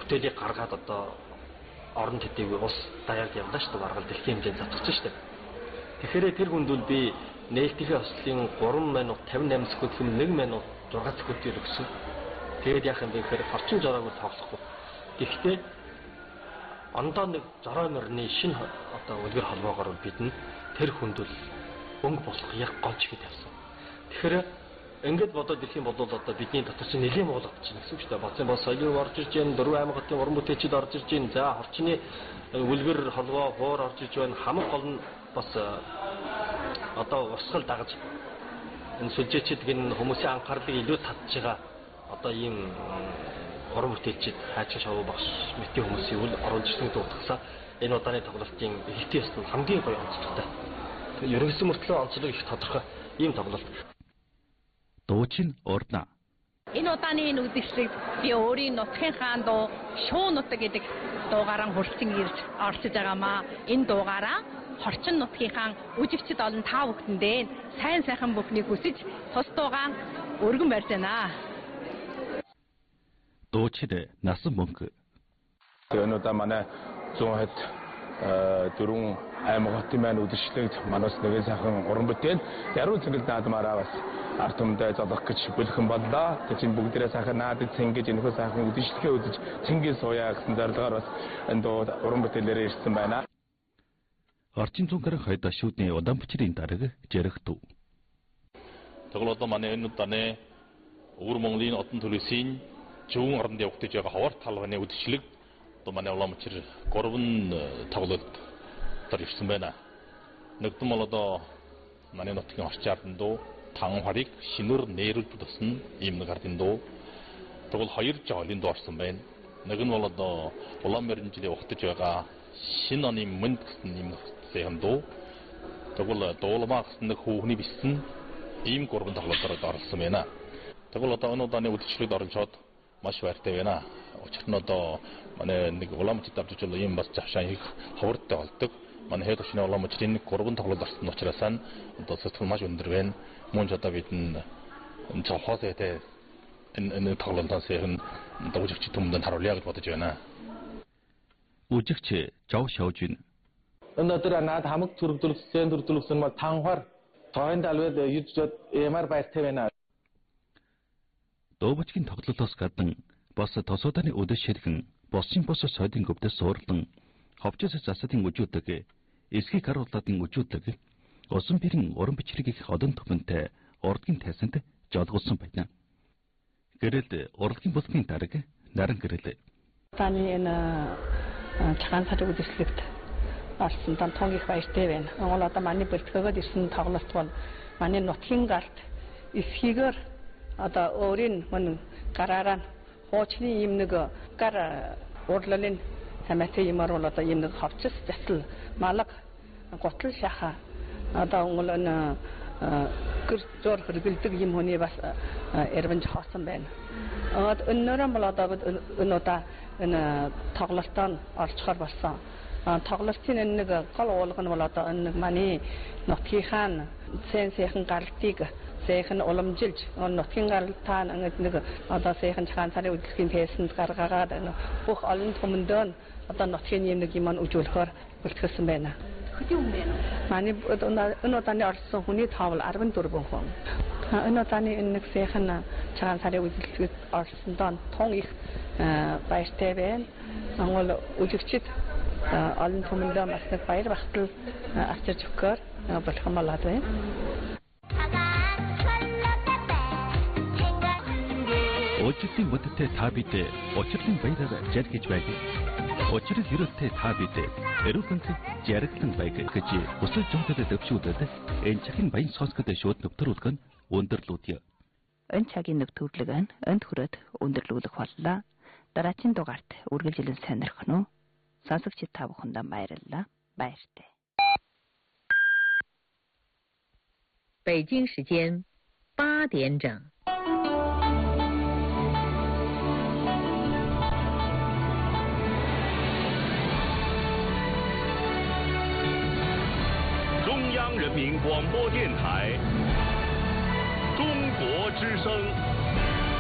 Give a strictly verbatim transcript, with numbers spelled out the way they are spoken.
бүтээлийг гаргаад одоо орон төдийгүй ус даяард явлаа шүү дээ. Баргал дэлхийн хэмжээнд татчихсан шүү дээ. Тэгэхээр тэр хүндвэл би нээлтийн ослын гурван минут тавин восемь секунд хүм нэг минут зургаан секундээр өгсөн. Тэгээд яах юм бэ гэхээр орчин жороог нь тоглохгүй. Гэхдээ ондоо нэг жороо мөрний шинэ одоо үлгэр холбоогоор бид нь тэр хүндвэл өнгө болох яг голж хэд явсан. Тэгэхээр ингээд бодоод ирэх юм бол одоо бидний дотор чинь нэлийн Монгол орж ирнэ гэсэн үг шүү дээ. Боцын бос соёлын орж ирж байна, дөрвөн аймаг хотын уран бүтээлчид орж ирж байна. За орчны үлгэр холбоо хуур орж ирж байна. Хамаг гол нь бас одоо урсгал дагаж энэ сүлжээчид гин хүмүүсийн анхаарлыг илүү татж байгаа одоо ийм уран бүтээлчид хайчин шоу багш мэтийн хүмүүсийн үл оруулж ирсэн дуудахсаа энэ удааны тоглолтын ихтэй ёсны хамгийн гоё онцлогтой. Ерөнхийдөө мөртлөө онцлог их тодорхой ийм тоглолт. Дуучин урдна. Энэ удааны энэ үдшилтэд би өөрийн нутгийн хаан дуу Шуу нутаг гэдэг дуугаараа хүрэлцэн ирж орчиж байгаамаа. Энэ дуугаараа Хорчин нутгийн хаан үжигчд олон та бүхэндээ сайн сайхан бүхнийг хүсэж тус дуугаан өргөн барьж байна. Дуучид насан мөнгө. Энэ удаа манай зүүн хот дөрвөн аймаг хотын маань үдшилтэд манаас нэгэн сайхан уран бүтээл яруу цэнгэлд наадмаараа бас арт түмдээ зодох гэж бэлхэн боллоо. Тэчин бүгдээрээ сайхан наадад цэнгэж энэхүү сайхан үдшилтгээ үзэж цэнгээс сууя гэсэн зорилгоор бас энэ дуу уран бүтээлээр ирсэн байна. Орчин зүүнгээр хойд шүүдний удаан бичрийн дарга Жирэгтүү. Тэгвэл одоо манай энэ удааны өвөр Монголын одон төлөөсийн зүүн оронд явагдаж байгаа ховор талбаны үдшилэг одоо манай улаан мөчир гурван тоглолт төр ирсэн байна. Нэгдүн бол одоо манай нутгийн орчин ардын дуу Танхарыг шинээр нээруулж тусна ийм нэг ардын дуу. Тэгвэл хоёр жоолын дуу орсон байна. Нэг нь бол одоо Улаанбаатарын жилийн ухтаж байгаа шинэ оны мэнд гэсэн ийм сайхан дуу. Тэгвэл дуулмаа гэсэн нэг хүүхний бисэн ийм гурван тоглолтоор орсон байна. Тэгвэл одоо энэ удааны үдшилтэд оролцоод маш баяртай байна. Учир нь одоо манай нэг Улаанбаатарт авч ижил ийм бас завшаан их ховортой болдог. Манай хэд очны Улаанбаатарын гурван тоглолт орсон учраас одоо сэтгэл маш өндөр байна. Мөн ч одоо бид энэ цохосэтэй энэ энэ тоглолтоос энэ дуугч түмдэнд харуулъя гэж бодож байна. Үжигч Жав Шаужин. Энэ өдөр наад хамаг төрөвдөлгсөн төрөвдөлгсөн бол танхаар тойнд алвад южд эмар баяртай байна. Дуугчгийн тоглолтоос гадна бас тосууданы үдэшэрхэн босын бос соёлын өвдөс суурлан ховчос засадын үжүүдэг эсхийг харуултадын үжүүдэг усан бэрэн уран бичрэг их одон түмэнтэй урдгийн тайсанд жолгуулсан байна. Гэрэл урлагийн бүлгийн дарга наран гэрэл. Таны энэ цагаан сарын үдшилтэд орсон тань тоног их баяртай байна. Монгол одоо манай бэлтгэгээд ирсэн тоглолт бол манай нутгийн гарт эсхийгээр одоо өөрийн мөн гараараа хуучны юм нэг гар уурлалын хамаатай юмар бол одоо юм нэг ховчс засал малга гутал шаха одоо монгол энэ гэр зур хөргөлдөг юм хүний бас эрвэнж хоосон байна. Одоо өнөөрөө бол одоо энэ удаа энэ тоглолтод орцохоор болсон. Тоглолтын нэг гол уулга нь бол одоо энэ манай нутгийн хаан сайн сайхан гарлтыг сайхан уламжилж нутгийн гаралтаа нэг одоо сайхан цагаан сарын үдшилтийн фэсэнд гаргаагаад бүх олон түмэндөө одоо нутгийн юм нэг юм үзүүлэхээр бэлтгэсэн байна. Хөдөө юм байна. Манай энэ удааны орсон хүний тоовол арван дөрвөн хүн. Энэ удааны энэ нэг сайхан цагаан сарын үдшилтэд орсондоо тун их баяртай байна. Монгол үжигчид олон түмэндээ бас нэг баяр багтал авчирч өгөхөөр болгон болоод байна. Өчигдийн бүдтэй та бидээ өчигдийн баяраар жаргиж байг. Өчигд хэрэлтэй та бидээ эрүүлэнт жаргалан байг гэж өсөж жонтод дэвшүүлээд энэ цагийн баян сонсгод шууд нөтөрүүлгэн өндөрлүүдье. Энэ цагийн нөтөрлөг нь өнд хүрээд өндөрлүүлэх боллоо. Дараагийн дугаарт үргэлжлэн сонирхох нь сонсогч та бүхэндээ баярлалаа. Баяртай. 北京时间八点整。 中央人民广播电台，中国之声。